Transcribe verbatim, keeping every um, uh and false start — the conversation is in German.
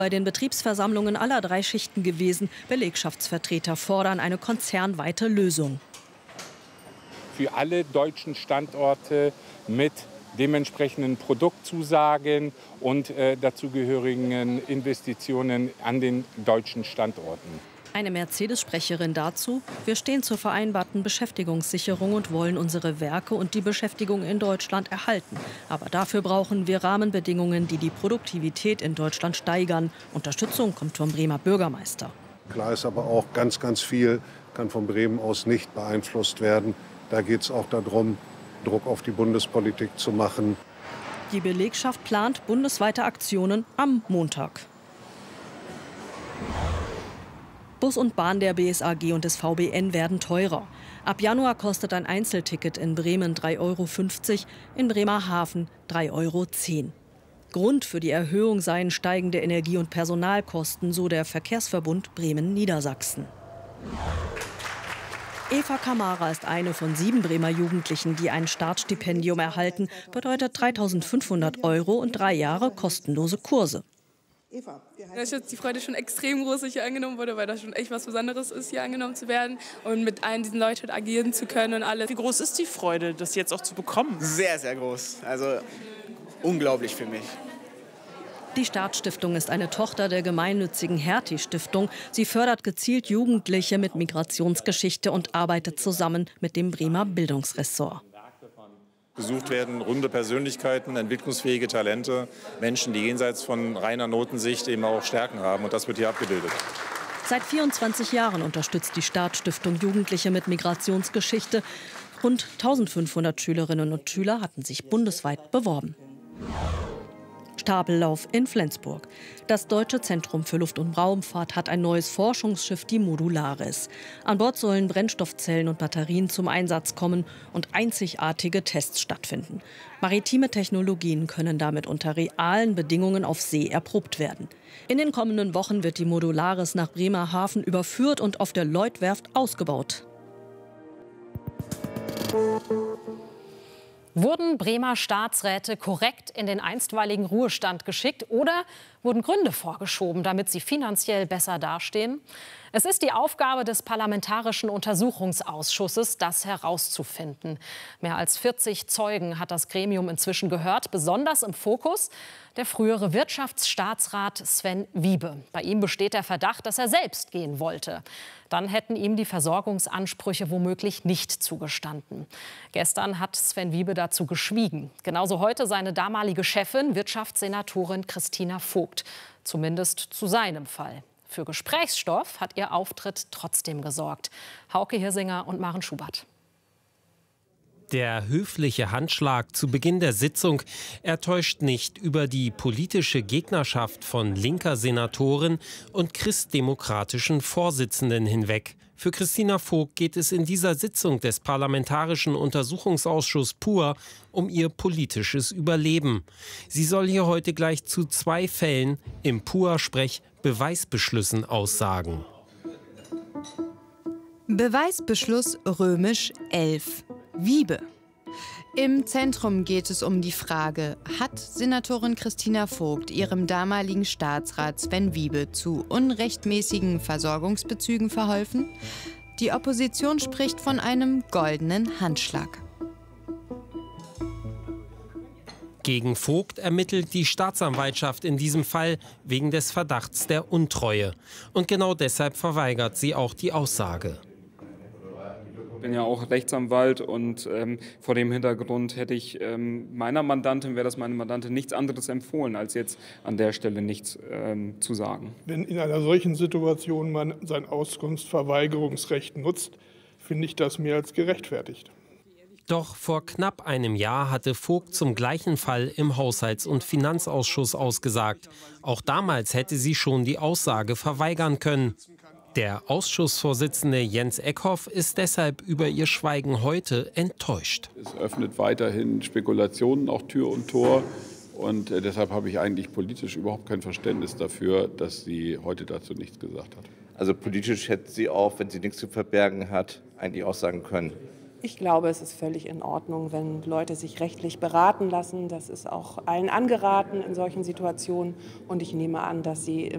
Bei den Betriebsversammlungen aller drei Schichten gewesen. Belegschaftsvertreter fordern eine konzernweite Lösung. Für alle deutschen Standorte mit dementsprechenden Produktzusagen und äh, dazugehörigen Investitionen an den deutschen Standorten. Eine Mercedes-Sprecherin dazu: Wir stehen zur vereinbarten Beschäftigungssicherung und wollen unsere Werke und die Beschäftigung in Deutschland erhalten. Aber dafür brauchen wir Rahmenbedingungen, die die Produktivität in Deutschland steigern. Unterstützung kommt vom Bremer Bürgermeister. Klar ist aber auch, ganz, ganz viel kann von Bremen aus nicht beeinflusst werden. Da geht es auch darum, Druck auf die Bundespolitik zu machen. Die Belegschaft plant bundesweite Aktionen am Montag. Bus und Bahn der B S A G und des V B N werden teurer. Ab Januar kostet ein Einzelticket in Bremen drei Euro fünfzig, in Bremerhaven drei Euro zehn. Grund für die Erhöhung seien steigende Energie- und Personalkosten, so der Verkehrsverbund Bremen-Niedersachsen. Eva Kamara ist eine von sieben Bremer Jugendlichen, die ein Startstipendium erhalten. Bedeutet dreitausendfünfhundert Euro und drei Jahre kostenlose Kurse. Da ist jetzt die Freude schon extrem groß, dass ich hier angenommen wurde, weil das schon echt was Besonderes ist, hier angenommen zu werden und mit allen diesen Leuten agieren zu können und alles. Wie groß ist die Freude, das jetzt auch zu bekommen? Sehr, sehr groß. Also unglaublich für mich. Die Startstiftung ist eine Tochter der gemeinnützigen Hertie-Stiftung. Sie fördert gezielt Jugendliche mit Migrationsgeschichte und arbeitet zusammen mit dem Bremer Bildungsressort. Gesucht werden runde Persönlichkeiten, entwicklungsfähige Talente, Menschen, die jenseits von reiner Notensicht eben auch Stärken haben. Und das wird hier abgebildet. Seit vierundzwanzig Jahren unterstützt die Startstiftung Jugendliche mit Migrationsgeschichte. Rund eintausendfünfhundert Schülerinnen und Schüler hatten sich bundesweit beworben. Stapellauf in Flensburg. Das Deutsche Zentrum für Luft- und Raumfahrt hat ein neues Forschungsschiff, die Modularis. An Bord sollen Brennstoffzellen und Batterien zum Einsatz kommen und einzigartige Tests stattfinden. Maritime Technologien können damit unter realen Bedingungen auf See erprobt werden. In den kommenden Wochen wird die Modularis nach Bremerhaven überführt und auf der Lloyd-Werft ausgebaut. Wurden Bremer Staatsräte korrekt in den einstweiligen Ruhestand geschickt oder wurden Gründe vorgeschoben, damit sie finanziell besser dastehen? Es ist die Aufgabe des Parlamentarischen Untersuchungsausschusses, das herauszufinden. Mehr als vierzig Zeugen hat das Gremium inzwischen gehört, besonders im Fokus der frühere Wirtschaftsstaatsrat Sven Wiebe. Bei ihm besteht der Verdacht, dass er selbst gehen wollte. Dann hätten ihm die Versorgungsansprüche womöglich nicht zugestanden. Gestern hat Sven Wiebe dazu geschwiegen. Genauso heute seine damalige Chefin, Wirtschaftssenatorin Christina Vogt. Zumindest zu seinem Fall. Für Gesprächsstoff hat ihr Auftritt trotzdem gesorgt. Hauke Hirsinger und Maren Schubert. Der höfliche Handschlag zu Beginn der Sitzung, er täuscht nicht über die politische Gegnerschaft von linker Senatorin und christdemokratischen Vorsitzenden hinweg. Für Christina Vogt geht es in dieser Sitzung des Parlamentarischen Untersuchungsausschusses pur um ihr politisches Überleben. Sie soll hier heute gleich zu zwei Fällen im P U A-Sprech Beweisbeschlüssen aussagen. Beweisbeschluss römisch elf. Wiebe. Im Zentrum geht es um die Frage, hat Senatorin Christina Vogt ihrem damaligen Staatsrat Sven Wiebe zu unrechtmäßigen Versorgungsbezügen verholfen? Die Opposition spricht von einem goldenen Handschlag. Gegen Vogt ermittelt die Staatsanwaltschaft in diesem Fall wegen des Verdachts der Untreue. Und genau deshalb verweigert sie auch die Aussage. Ich bin ja auch Rechtsanwalt und ähm, vor dem Hintergrund hätte ich ähm, meiner Mandantin, wäre das meine Mandantin, nichts anderes empfohlen, als jetzt an der Stelle nichts ähm, zu sagen. Wenn in einer solchen Situation man sein Auskunftsverweigerungsrecht nutzt, finde ich das mehr als gerechtfertigt. Doch vor knapp einem Jahr hatte Vogt zum gleichen Fall im Haushalts- und Finanzausschuss ausgesagt. Auch damals hätte sie schon die Aussage verweigern können. Der Ausschussvorsitzende Jens Eckhoff ist deshalb über ihr Schweigen heute enttäuscht. Es öffnet weiterhin Spekulationen auch Tür und Tor. Und äh, deshalb habe ich eigentlich politisch überhaupt kein Verständnis dafür, dass sie heute dazu nichts gesagt hat. Also politisch hätte sie auch, wenn sie nichts zu verbergen hat, eigentlich auch sagen können. Ich glaube, es ist völlig in Ordnung, wenn Leute sich rechtlich beraten lassen. Das ist auch allen angeraten in solchen Situationen. Und ich nehme an, dass sie